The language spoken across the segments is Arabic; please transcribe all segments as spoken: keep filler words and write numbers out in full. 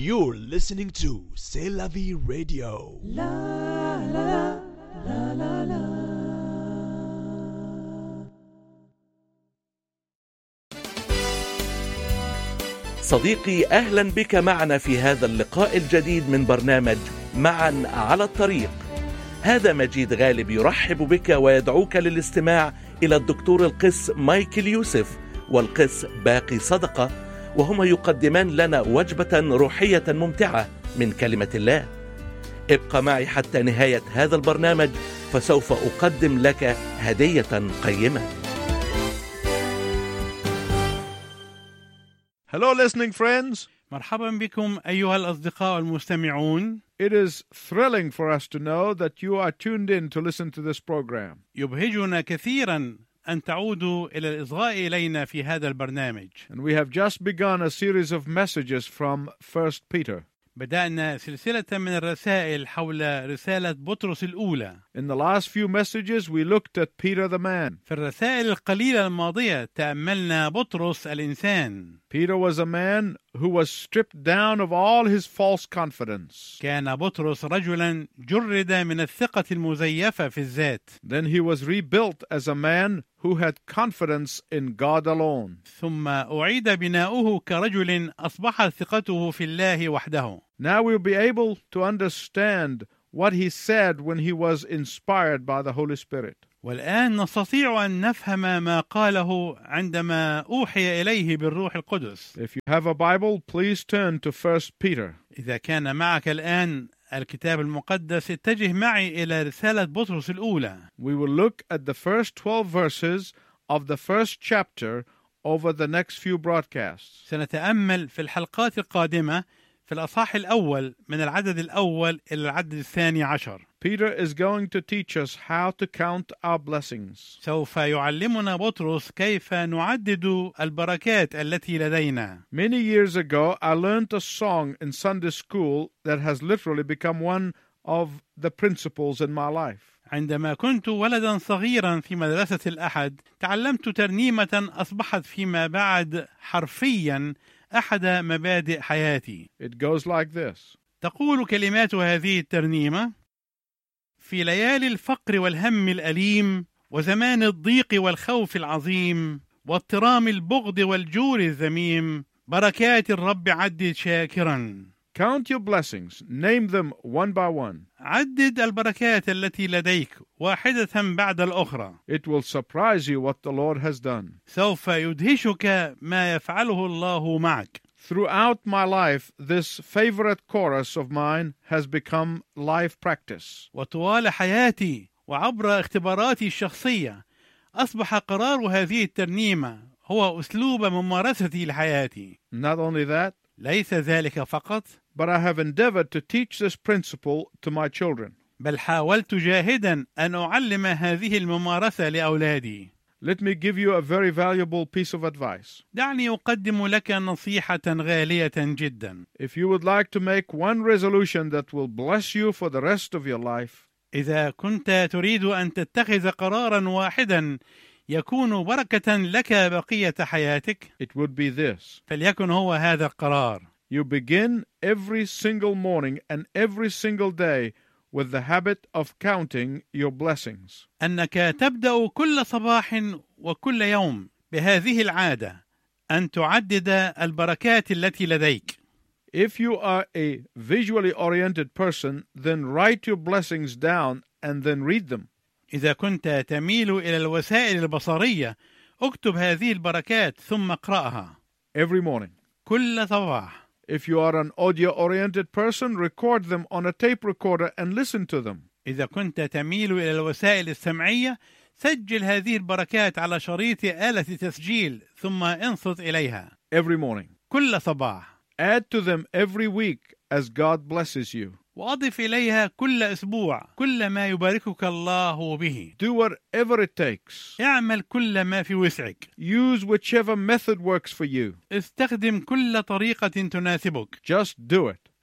You're listening to C'est la vie radio. La la la la la. صديقي، أهلا بك معنا في هذا اللقاء الجديد من برنامج معا على الطريق. هذا مجيد غالب يرحب بك ويدعوك للاستماع إلى الدكتور القس مايكل يوسف والقس باقي صدقة، وهما يقدمان لنا وجبة روحية ممتعة من كلمة الله. ابقى معي حتى نهاية هذا البرنامج، فسوف أقدم لك هدية قيمة. Hello listening friends. مرحبا بكم أيها الأصدقاء المستمعون. It is thrilling for us to know that you are tuned in to listen to this program. يبهجنا كثيرا أن تعودوا إلى الإصغاء إلينا في هذا البرنامج. And we have just begun a series of messages from First Peter. بدأنا سلسلة من الرسائل حول رسالة بطرس الأولى. In the last few messages we looked at Peter the man. في الرسائل القليلة الماضية تأملنا بطرس الإنسان. Peter was a man who was stripped down of all his false confidence. كان بطرس رجلا جرد من الثقة المزيفة في الذات. Then he was rebuilt as a man who had confidence in God alone. ثم أعيد بناؤه كرجل أصبحت ثقته في الله وحده. Now we'll be able to understand what he said when he was inspired by the Holy Spirit. والآن نستطيع أن نفهم ما قاله عندما أوحي إليه بالروح القدس. If you have a Bible, please turn to First Peter. إذا كان معك الآن الكتاب المقدس، اتجه معي إلى رسالة بطرس الأولى. We will look at the first twelve verses of the first chapter over the next few broadcasts. سنتأمل في الحلقات القادمة في الأصحاح الأول من العدد الأول إلى العدد الثاني عشر. Peter is going to teach us how to count our blessings. سوف يعلمنا بطرس كيف نعدد البركات التي لدينا. Many years ago, I learned a song in Sunday school that has literally become one of the principles in my life. عندما كنت ولدا صغيرا في مدرسة الأحد، تعلمت ترنيمة أصبحت فيما بعد حرفيا أحد مبادئ حياتي. It goes like this. تقول كلمات هذه الترنيمة: في ليالي الفقر والهم الأليم، وزمان الضيق والخوف العظيم، واضطرام البغض والجور الذميم، بركات الرب عدد شاكرا. Count your blessings. Name them one by one. عدد البركات التي لديك واحدة بعد الأخرى. It will surprise you what the Lord has done. سوف يدهشك ما يفعله الله معك. Throughout my life, this favorite chorus of mine has become life practice. وطوال حياتي وعبر اختباراتي الشخصية، أصبح قرار هذه الترنيمة هو أسلوب ممارستي لحياتي. Not only that, ليس ذلك فقط، but I have endeavored to teach this principle to my children. بل حاولت جاهدا أن أعلم هذه الممارسة لأولادي. Let me give you a very valuable piece of advice. دعني أقدم لك نصيحة غالية جدا. If you would like to make one resolution that will bless you for the rest of your life, إذا كنت تريد أن تتخذ قرارا واحدا يكون بركة لك بقية حياتك، it would be this. فليكن هو هذا القرار. You begin every single morning and every single day with the habit of counting your blessings. أنك تبدأ كل صباح وكل يوم بهذه العادة، أن تعدد البركات التي لديك. If you are a visually oriented person, then write your blessings down and then read them. إذا كنت تميل إلى الوسائل البصرية، اكتب هذه البركات ثم اقرأها Every morning. كل صباح. If you are an audio-oriented person, record them on a tape recorder and listen to them. إذا كنت تميل إلى الوسائل السمعية، سجل هذه البركات على شريط آلة تسجيل ثم انصت إليها Every morning. كل صباح. Add to them every week as God blesses you. وأضف إليها كل أسبوع كل ما يباركك الله به. Do whatever it takes. اعمل كل ما في وسعك. Use whichever method works for you. استخدم كل طريقة تناسبك. Just do it.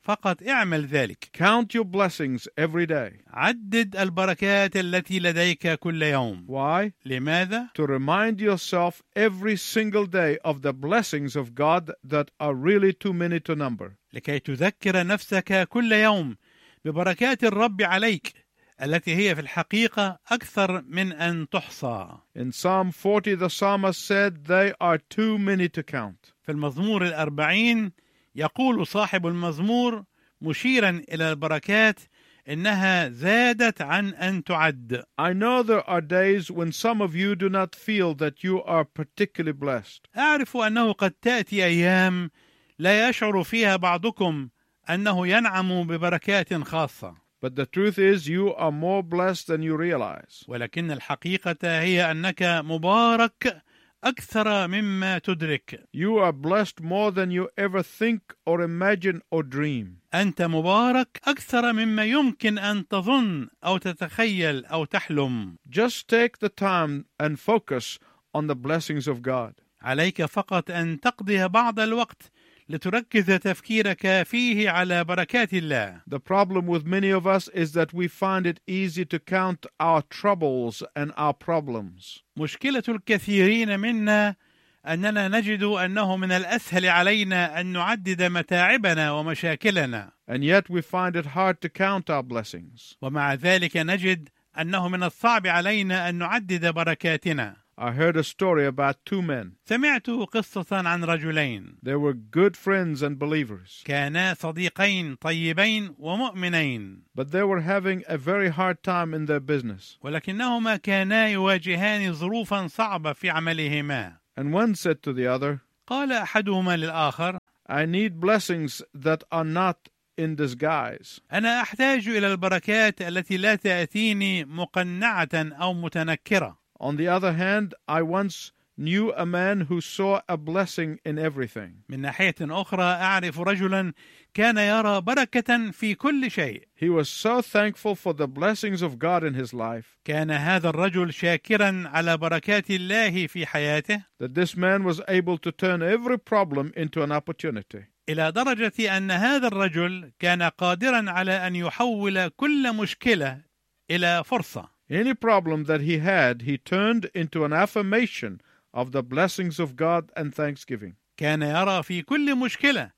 فقط اعمل ذلك. Count your blessings every day. عدد البركات التي لديك كل يوم. Why? لماذا؟ To remind yourself every single day of the blessings of God that are really too many to number. لكي تذكر نفسك كل يوم ببركات الرب عليك التي هي في الحقيقة أكثر من أن تحصى. In Psalm forty, the psalmist said, they are too many to count. في المزمور الأربعين يقول صاحب المزمور مشيرا إلى البركات إنها زادت عن أن تعد. I know there are days when some of you do not feel that you are particularly blessed. أعرف أنه قد تأتي أيام لا يشعر فيها بعضكم أنه ينعم ببركات خاصة. But the truth is you are more blessed than you realize. ولكن الحقيقة هي أنك مبارك أكثر مما تدرك. You are blessed more than you ever think or imagine or dream. أنت مبارك أكثر مما يمكن أن تظن أو تتخيل أو تحلم. Just take the time and focus on the blessings of God. عليك فقط أن تقضي بعض الوقت لتركز تفكيرك فيه على بركات الله. The problem with many of us is that we find it easy to count our troubles and our problems. مشكلة الكثيرين منا أننا نجد أنه من الأسهل علينا أن نعدد متاعبنا ومشاكلنا. And yet we find it hard to count our blessings. ومع ذلك نجد أنه من الصعب علينا أن نعدد بركاتنا. I heard a story about two men. سمعت قصة عن رجلين. They were good friends and believers. كانا صديقين طيبين ومؤمنين. But they were having a very hard time in their business. ولكنهما كانا يواجهان ظروفا صعبة في عملهما. And one said to the other, قال أحدهما للآخر: I need blessings that are not in disguise. أنا أحتاج إلى البركات التي لا تأتيني مقنعة أو متنكرة. On the other hand, I once knew a man who saw a blessing in everything. من ناحية أخرى أعرف رجلا كان يرى بركة في كل شيء. He was so thankful for the blessings of God in his life. كان هذا الرجل شاكرا على بركات الله في حياته. That this man was able to turn every problem into an opportunity. إلى درجة أن هذا الرجل كان قادرا على أن يحول كل مشكلة إلى فرصة. Any problem that he had, he turned into an affirmation of the blessings of God and thanksgiving. كان يرى في كل مشكلة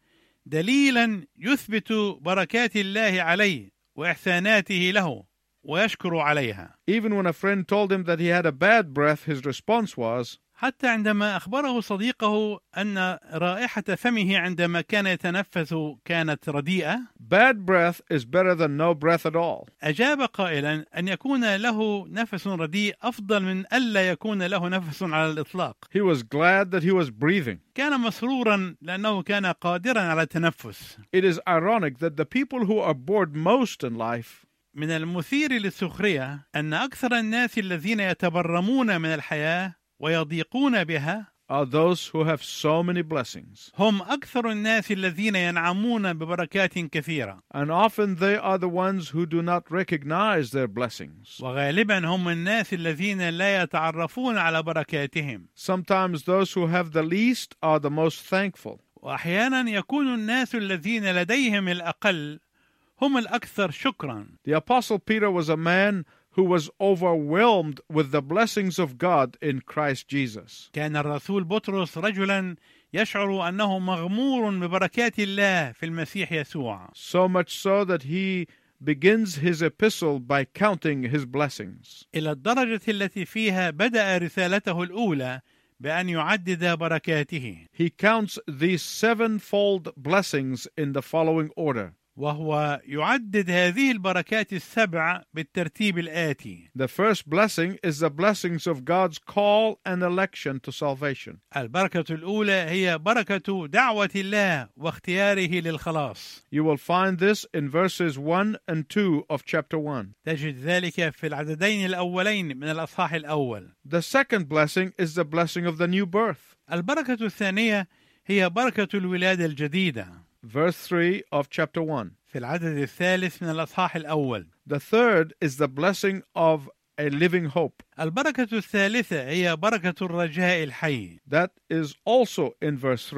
دليلا يثبت بركات الله عليه وإحساناته له ويشكر عليها. Even when a friend told him that he had a bad breath, his response was, حتى عندما أخبره صديقه أن رائحة فمه عندما كان يتنفس كانت رديئة. Bad breath is better than no breath at all. أجاب قائلا أن يكون له نفس رديء أفضل من ألا يكون له نفس على الإطلاق. He was glad that he was breathing. كان مسرورا لأنه كان قادرا على التنفس. It is ironic that the people who are bored most in life من المثير للسخرية أن أكثر الناس الذين يتبرمون من الحياة ويضيقون بها are those who have so many blessings. هم أكثر الناس الذين ينعمون ببركات كثيرة. And often they are the ones who do not recognize their blessings. وغالبا هم الناس الذين لا يتعرفون على بركاتهم. Sometimes those who have the least are the most thankful. وأحيانا يكون الناس الذين لديهم الأقل هم الأكثر شكرا. The Apostle Peter was a man who was overwhelmed with the blessings of God in Christ Jesus. كان الرسول بطرس رجلا يشعر أنه مغمور ببركات الله في المسيح يسوع. So much so that he begins his epistle by counting his blessings. إلى الدرجة التي فيها بدأ رسالته الأولى بأن يعدد بركاته. He counts these sevenfold blessings in the following order. وهو يعدد هذه البركات السبع بالترتيب الآتي. The first blessing is the blessings of God's call and election to salvation. البركة الأولى هي بركة دعوة الله واختياره للخلاص. You will find this in verses one and two of chapter one. تجد ذلك في العددين الأولين من الأصحاح الأول. The second blessing is the blessing of the new birth. البركة الثانية هي بركة الولادة الجديدة. Verse three of chapter one. في العدد الثالث من الأصحاح الأول. The third is the blessing of a living hope. البركة الثالثة هي بركة الرجاء الحي. That is also in verse three.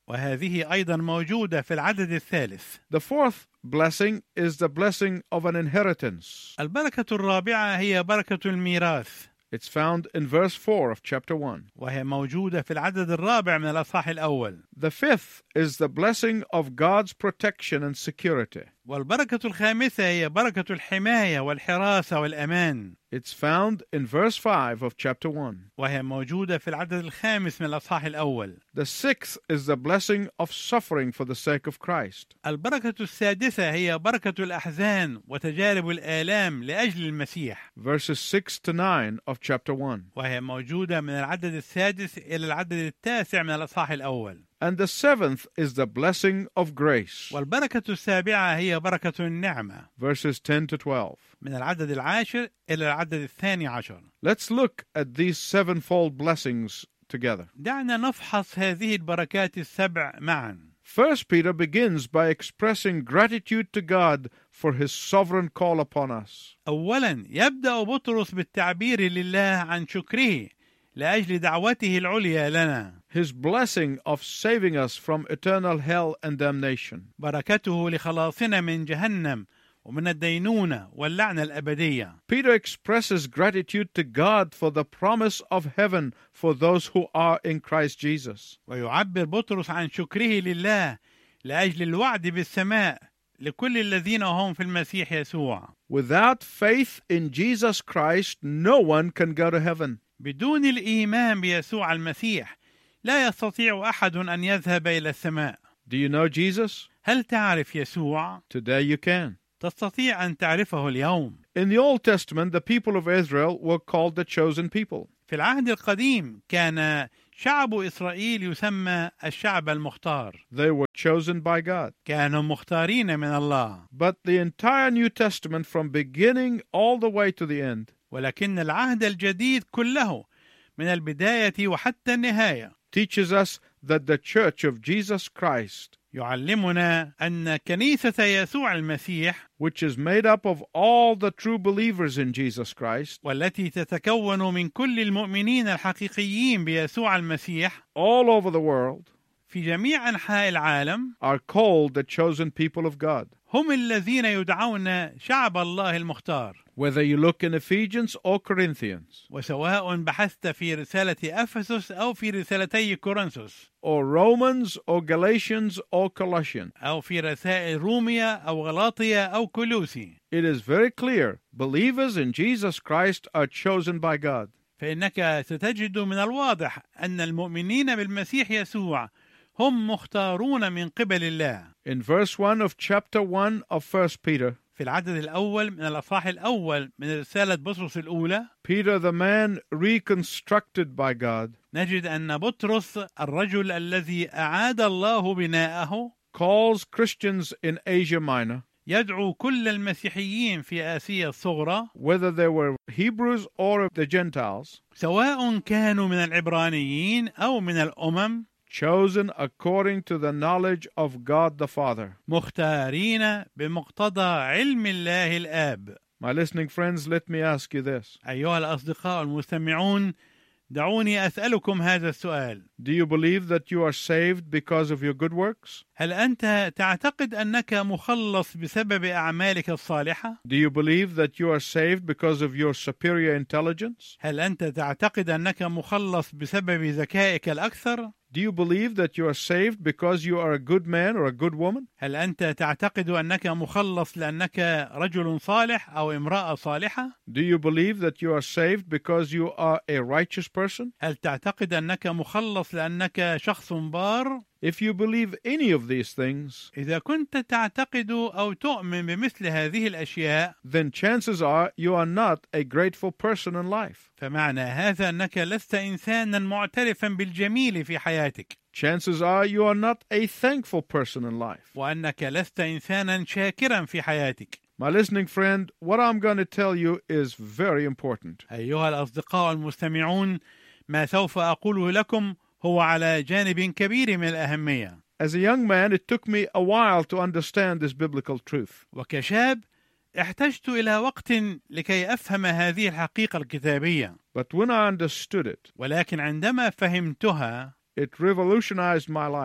وهذه أيضا موجودة في العدد الثالث. The fourth blessing is the blessing of an inheritance. البركة الرابعة هي بركة الميراث. It's found in verse four of chapter one. وهي موجودة في العدد الرابع من الأصحاح الأول. The fifth is the blessing of God's protection and security. والبركة الخامسة هي بركة الحماية والحراسة والأمان. It's found in verse five of chapter one. وهي موجودة في العدد الخامس من الأصحاح الأول. The sixth is the blessing of suffering for the sake of Christ. البركة السادسة هي بركة الأحزان وتجارب الآلام لأجل المسيح. Verses six to nine of chapter one. وهي موجودة من العدد السادس إلى العدد التاسع من الأصحاح الأول. And the seventh is the blessing of grace. والبركة السابعة هي بركة النعمة. Verses ten to twelve. من العدد العاشر إلى العدد الثاني عشر. Let's look at these sevenfold blessings together. دعنا نفحص هذه البركات السبع معا. First Peter begins by expressing gratitude to God for his sovereign call upon us. أولا يبدأ بطرس بالتعبير لله عن شكره لأجل دعوته العليا لنا. His blessing of saving us from eternal hell and damnation. بركته لخلاصنا من جهنم ومن الدينونة واللعنة الأبدية. Peter expresses gratitude to God for the promise of heaven for those who are in Christ Jesus. ويعبر بطرس عن شكره لله لأجل الوعد بالسماء لكل الذين هم في المسيح يسوع. Without faith in Jesus Christ, no one can go to heaven. بدون الإيمان بيسوع المسيح لا يستطيع أحد أن يذهب إلى السماء. Do you know Jesus? هل تعرف يسوع؟ Today you can. تستطيع أن تعرفه اليوم. In the Old Testament, the people of Israel were called the chosen people. في العهد القديم كان شعب إسرائيل يسمى الشعب المختار. They were chosen by God. كانوا مختارين من الله. But the entire New Testament, from beginning all the way to the end, ولكن العهد الجديد كله من البداية وحتى النهاية teaches us that the Church of Jesus Christ, يعلمنا أن كنيسة يسوع المسيح which is made up of all the true believers in Jesus Christ, والتي تتكون من كل المؤمنين الحقيقيين بيسوع المسيح all over the world, في جميع أنحاء العالم are called the chosen people of God. هم الذين يدعون شعب الله المختار. Whether you look in Ephesians or Corinthians, وسواء بحثت في رسالة أفسس أو في رسالتي كورنثوس or Romans or Galatians or Colossians, أو في رسائل روميا أو غلاطيا أو كولوسي، it is very clear believers in Jesus Christ are chosen by God. فإنك ستجد من الواضح أن المؤمنين بالمسيح يسوع هم مختارون من قبل الله. In verse one of chapter one of First Peter, في العدد الأول من الأصحاح الأول من رسالة بطرس الأولى، Peter, the man reconstructed by God, نجد أن بطرس الرجل الذي أعاد الله بناءه calls Christians in Asia Minor, يدعو كل المسيحيين في آسيا الصغرى، whether they were Hebrews or the Gentiles, سواء كانوا من العبرانيين أو من الأمم، chosen according to the knowledge of God the Father. مختارين بمقتضى علم الله الآب. My listening friends, let me ask you this. أيها الأصدقاء المستمعون، دعوني أسألكم هذا السؤال. Do you believe that you are saved because of your good works? هل أنت تعتقد أنك مخلص بسبب أعمالك الصالحة؟ Do you believe that you are saved because of your superior intelligence? هل أنت تعتقد أنك مخلص بسبب ذكائك الأكثر؟ Do you believe that you are saved because you are a good man or a good woman? هل أنت تعتقد أنك مخلص لأنك رجل صالح أو امرأة صالحة؟ Do you believe that you are saved because you are a righteous person? هل تعتقد أنك مخلص لأنك شخص بار؟ If you believe any of these things, إذا كنت تعتقد أو تؤمن بمثل هذه الأشياء، then chances are you are not a grateful person in life. فمعنى هذا أنك لست إنسانا معترفا بالجميل في حياتك. Chances are you are not a thankful person in life. وأنك لست إنسانا شاكرا في حياتك. My listening friend, what I'm going to tell you is very important. أيها الأصدقاء المستمعون، ما سوف أقوله لكم هو على جانب كبير من الأهمية. As a young man, it took me a while to understand this biblical truth. وكشاب احتجت إلى وقت لكي أفهم هذه الحقيقة الكتابية. But when I understood it, ولكن عندما فهمتها it revolutionized my life.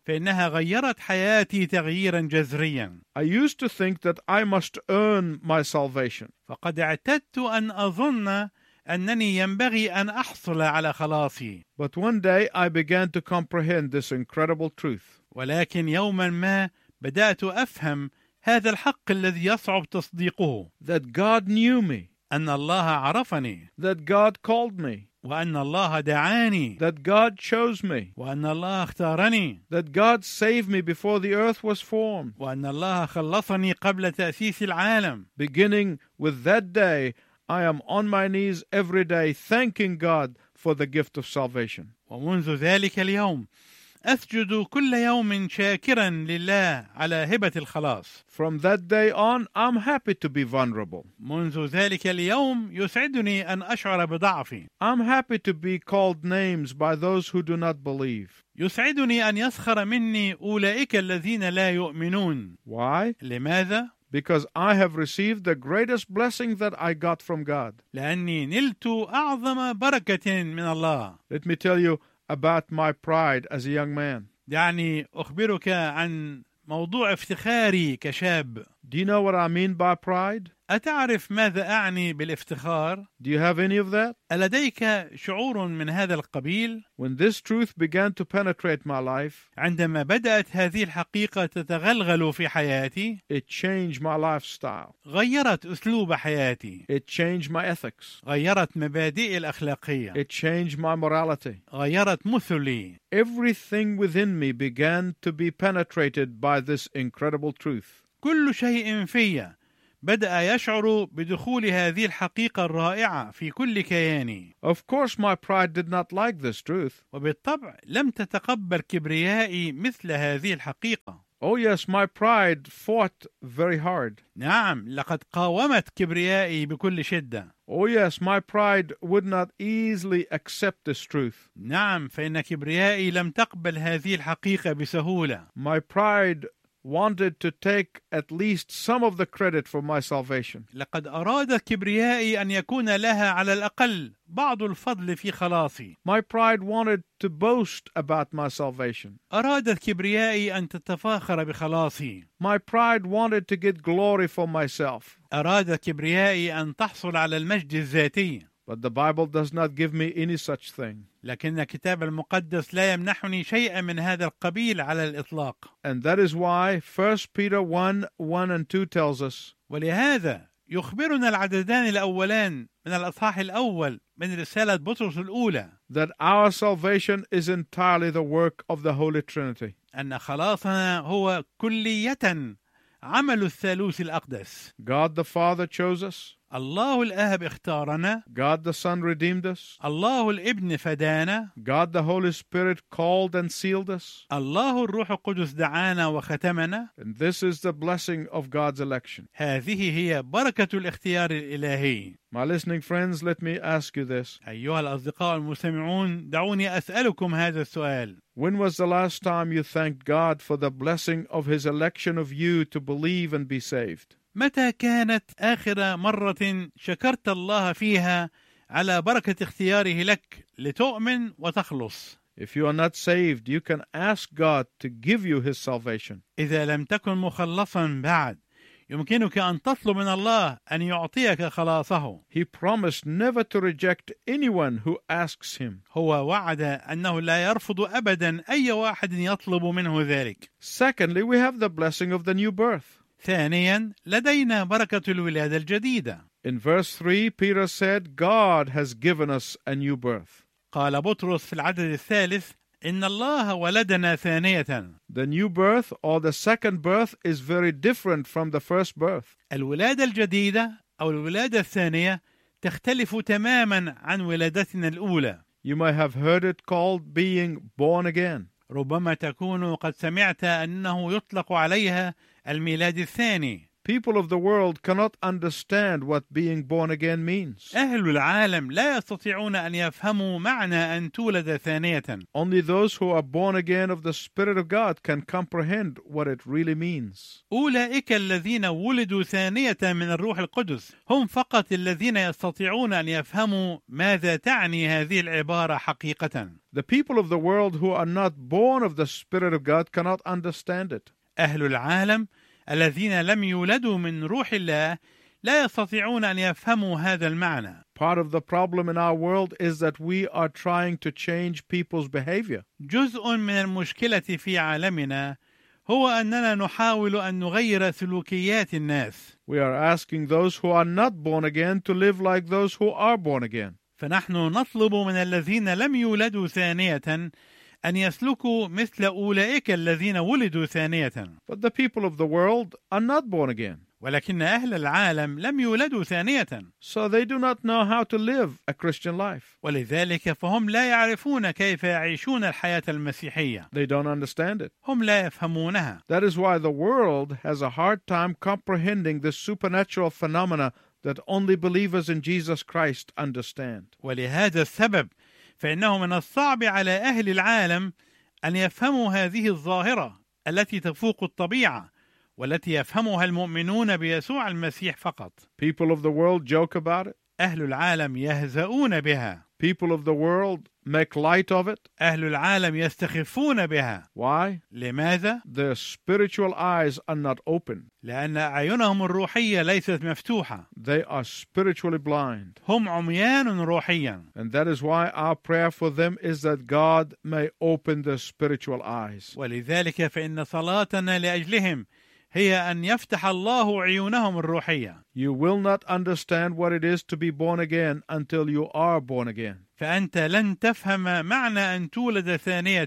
فإنها غيرت حياتي تغييرا جذريا. I used to think that I must earn my salvation. فقد اعتدت أن أظن أنني ينبغي أن أحصل على خلاصي. But one day I began to comprehend this incredible truth. ولكن يوما ما بدأت أفهم هذا الحق الذي يصعب تصديقه. That God knew me. أن الله عرفني. That God called me. وأن الله دعاني. That God chose me. وأن الله اختارني. That God saved me before the earth was formed. وأن الله خلصني قبل تأسيس العالم. Beginning with that day, I am on my knees every day thanking God for the gift of salvation. ومنذ ذلك اليوم أسجد كل يوم شاكرا لله على هبة الخلاص. From that day on, I'm happy to be vulnerable. منذ ذلك اليوم يسعدني أن أشعر بضعفي. I'm happy to be called names by those who do not believe. يسعدني أن يسخر مني أولئك الذين لا يؤمنون. Why? لماذا؟ Because I have received the greatest blessing that I got from God. لأني نلت أعظم بركة من الله. Let me tell you about my pride as a young man. دعني أخبرك عن موضوع افتخاري كشاب. Do you know what I mean by pride? أتعرف ماذا أعني بالافتخار؟ Do you have any of that? ألديك شعور من هذا القبيل؟ When this truth began to penetrate my life, عندما بدأت هذه الحقيقة تتغلغل في حياتي، it changed my lifestyle. غيرت أسلوب حياتي. It changed my ethics. غيرت مبادئي الأخلاقية. It changed my morality. غيرت مثلي. Everything within me began to be penetrated by this incredible truth. كل شيء في بدأ يشعر بدخول هذه الحقيقة الرائعة في كل كياني. Of course, my pride did not like this truth. وبالطبع لم تتقبل كبريائي مثل هذه الحقيقة. Oh yes, my pride fought very hard. نعم، لقد قاومت كبريائي بكل شدة. Oh yes, my pride would not easily accept this truth. نعم، فإن كبريائي لم تقبل هذه الحقيقة بسهولة. My pride wanted to take at least some of the credit for my salvation. لقد أرادت كبريائي أن يكون لها على الأقل بعض الفضل في خلاصي. My pride wanted to boast about my salvation. أرادت كبريائي أن تتفاخر بخلاصي. My pride wanted to get glory for myself. أرادت كبريائي أن تحصل على المجد الذاتي. But the Bible does not give me any such thing. لكن الكتاب المقدس لا يمنحني شيئا من هذا القبيل على الإطلاق. And that is why First Peter one, one and two tells us, ولهذا يخبرنا العددان الأولان من الأصحاح الأول من رسالة بطرس الأولى that our salvation is entirely the work of the Holy Trinity. أن خلاصنا هو كلية عمل الثالوث الأقدس. God the Father chose us. الله الآب اختارنا. God the Son redeemed us. الله الابن فدانا. God the Holy Spirit called and sealed us. الله الروح القدس دعانا وختمنا. And this is the blessing of God's election. هذه هي بركة الاختيار الإلهي. My listening friends, let me ask you this. أيها الأصدقاء المستمعون، دعوني أسألكم هذا السؤال. When was the last time you thanked God for the blessing of His election of you to believe and be saved? متى كانت آخر مرة شكرت الله فيها على بركة اختياره لك لتؤمن وتخلص؟ If you are not saved, you can ask God to give you His salvation. إذا لم تكن مخلصا بعد، يمكنك أن تطلب من الله أن يعطيك خلاصه. He promised never to reject anyone who asks Him. هو وعد أنه لا يرفض أبدا أي واحد يطلب منه ذلك. Secondly, we have the blessing of the new birth. ثانيا، لدينا بركة الولادة الجديدة. In verse three, Peter said, God has given us a new birth. قال بطرس في العدد الثالث: إن الله ولدنا ثانية. The new birth or the second birth is very different from the first birth. الولادة الجديدة أو الولادة الثانية تختلف تماما عن ولادتنا الأولى. You might have heard it called being born again. ربما تكون قد سمعت أنه يطلق عليها الميلاد الثاني. People of the world cannot understand what being born again means. أهل العالم لا يستطيعون أن يفهموا معنى أن تولد ثانية. Only those who are born again of the Spirit of God can comprehend what it really means. أولئك الذين ولدوا ثانية من الروح القدس هم فقط الذين يستطيعون أن يفهموا ماذا تعني هذه العبارة حقيقة. The people of the world who are not born of the Spirit of God cannot understand it. أهل العالم الذين لم يولدوا من روح الله لا يستطيعون أن يفهموا هذا المعنى. Part of the problem in our world is that we are trying to change people's behavior. جزء من المشكلة في عالمنا هو أننا نحاول أن نغير سلوكيات الناس. We are asking those who are not born again to live like those who are born again. فنحن نطلب من الذين لم يولدوا ثانية أن يسلكوا مثل أولئك الذين ولدوا ثانية. But the people of the world are not born again. ولكن أهل العالم لم يولدوا ثانية. So they do not know how to live a Christian life. ولذلك فهم لا يعرفون كيف يعيشون الحياة المسيحية. They don't understand it. هم لا يفهمونها. That is why the world has a hard time comprehending the supernatural phenomena that only believers in Jesus Christ understand. ولهذا السبب فإنه من الصعب على أهل العالم أن يفهموا هذه الظاهرة التي تفوق الطبيعة والتي يفهمها المؤمنون بيسوع المسيح فقط. People of the world joke about it. أهل العالم يهزؤون بها. People of the world make light of it. أهل العالم يستخفون بها. Why? لماذا؟ Their spiritual eyes are not open. لأن أعينهم الروحية ليست مفتوحة. They are spiritually blind. هم عميان روحيا. And that is why our prayer for them is that God may open their spiritual eyes. ولذلك فإن صلاتنا لأجلهم هي أن يفتح الله عيونهم الروحية. You will not understand what it is to be born again until you are born again. فأنت لن تفهم معنى أن تولد ثانية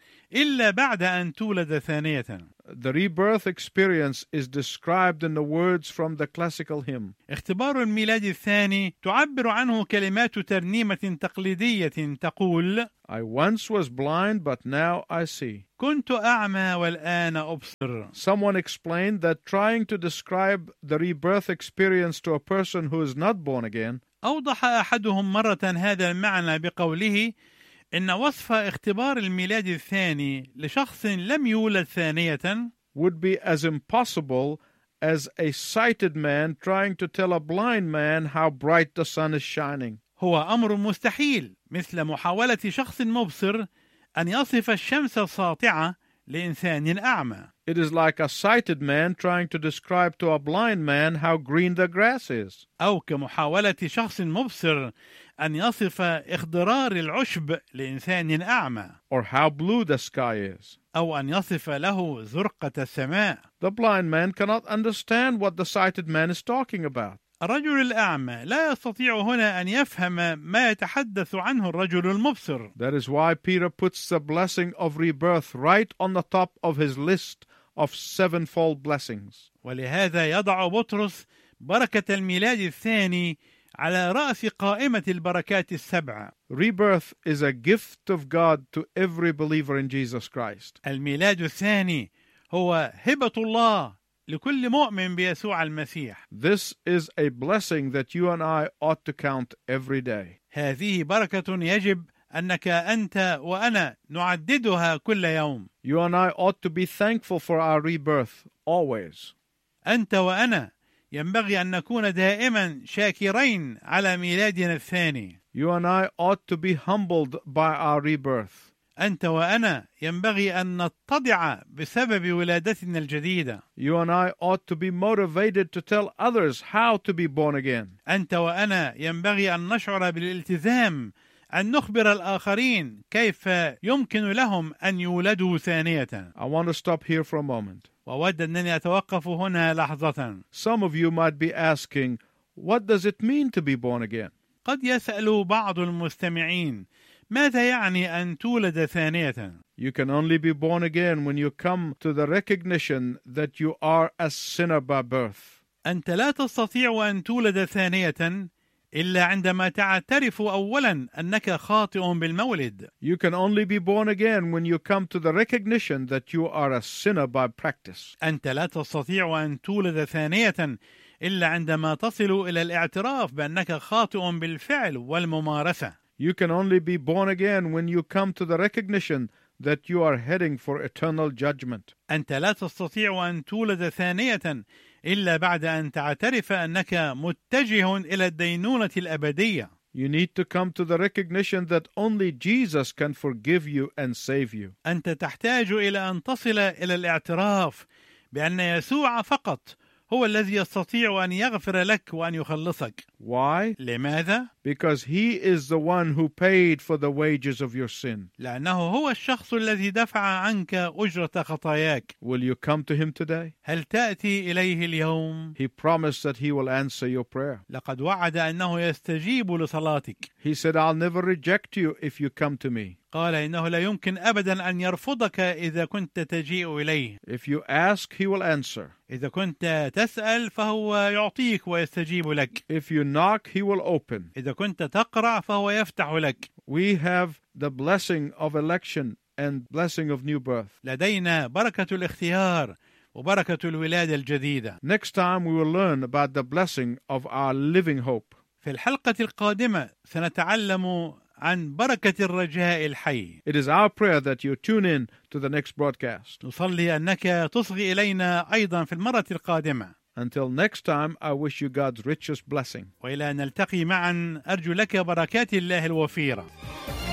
إلا بعد أن تولد ثانية. The rebirth experience is described in the words from the classical hymn. اختبار الميلاد الثاني تعبر عنه كلمات ترنيمة تقليدية تقول: I once was blind, but now I see. كنت أعمى والآن أبصر. Someone explained that trying to describe the rebirth experience to a person who is not born again أوضح أحدهم مرة هذا المعنى بقوله إن وصف اختبار الميلاد الثاني لشخص لم يولد ثانية would be as impossible as a sighted man trying to tell a blind man how bright the sun is shining. هو أمر مستحيل مثل محاولة شخص مبصر أن يصف الشمس الساطعة لإنسان أعمى. It is like a sighted man trying to describe to a blind man how green the grass is. أو كمحاولة شخص مبصر أن يصف إخضرار العشب لإنسان أعمى. Or how blue the sky is. أو أن يصف له زرقة السماء. The blind man cannot understand what the sighted man is talking about. الرجل الأعمى لا يستطيع هنا أن يفهم ما يتحدث عنه الرجل المبصر. That is why Peter puts the blessing of rebirth right on the top of his list of sevenfold blessings. ولهذا يضع بطرس بركة الميلاد الثاني على رأس قائمة البركات السبع. Rebirth is a gift of God to every believer in Jesus Christ. الميلاد الثاني هو هبة الله لكل مؤمن بيسوع المسيح. This is a blessing that you and I ought to count every day. هذه بركة يجب أنك أنت وأنا نعددها كل يوم. You and I ought to be thankful for our rebirth always. أنت وأنا ينبغي أن نكون دائما شاكرين على ميلادنا الثاني. You and I ought to be humbled by our rebirth. أنت وأنا ينبغي أن نتضع بسبب ولادتنا الجديدة. You and I ought to be motivated to tell others how to be born again. أنت وأنا ينبغي أن نشعر بالالتزام أن نخبر الآخرين كيف يمكن لهم أن يولدوا ثانية. I want to stop here for a moment. وأود أنني أتوقف هنا لحظة. Some of you might be asking, what does it mean to be born again? قد يسأل بعض المستمعين ماذا يعني أن تولد ثانية؟ You can only be born again when you come to the recognition that you are a sinner by birth. أنت لا تستطيع أن تولد ثانية إلا عندما تعترف أولا أنك خاطئ بالمولد. You can only be born again when you come to the recognition that you are a sinner by practice. أنت لا تستطيع أن تولد ثانية إلا عندما تصل إلى الاعتراف بأنك خاطئ بالفعل والممارسة. You can only be born again when you come to the recognition that you are heading for eternal judgment. أنت لا تستطيع أن تولد ثانية إلا بعد أن تعترف أنك متجه إلى الدينونة الأبدية. You need to come to the recognition that only Jesus can forgive you and save you. أنت تحتاج إلى أن تصل إلى الاعتراف بأن يسوع فقط هو الذي يستطيع أن يغفر لك وأن يخلصك. Why? لماذا؟ Because he is the one who paid for the wages of your sin. لأنه هو الشخص الذي دفع عنك أجرة خطاياك. Will you come to him today? هل تأتي إليه اليوم؟ He promised that he will answer your prayer. لقد وعد أنه يستجيب لصلاتك. He said, I'll never reject you if you come to me. قال إنه لا يمكن أبدا أن يرفضك إذا كنت تجيء إليه. If you ask, he will answer. إذا كنت تسأل فهو يعطيك ويستجيب لك. If you knock, he will open. إذا كنت تقرع فهو يفتح لك. We have the blessing of election and blessing of new birth. لدينا بركة الاختيار وبركة الولادة الجديدة. Next time we will learn about the blessing of our living hope. في الحلقة القادمة سنتعلم عن بركة الرجاء الحي. It is our prayer that you tune in to the next broadcast. نصلي أنك تصغي إلينا أيضا في المرة القادمة. Until next time, I wish you God's richest blessing. وإلى أن نلتقي معا أرجو لك بركات الله الوفيرة.